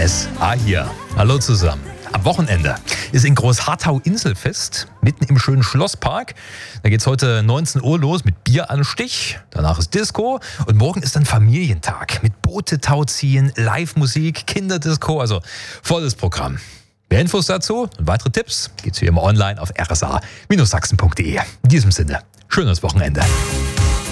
RSA hier. Hallo zusammen. Am Wochenende ist in Großharthau Inselfest, mitten im schönen Schlosspark. Da geht's heute 19 Uhr los mit Bieranstich. Danach ist Disco und morgen ist dann Familientag mit Boote tauziehen, Live-Musik, Kinderdisco, also volles Programm. Mehr Infos dazu und weitere Tipps gibt's wie immer online auf rsa-sachsen.de. In diesem Sinne, schönes Wochenende.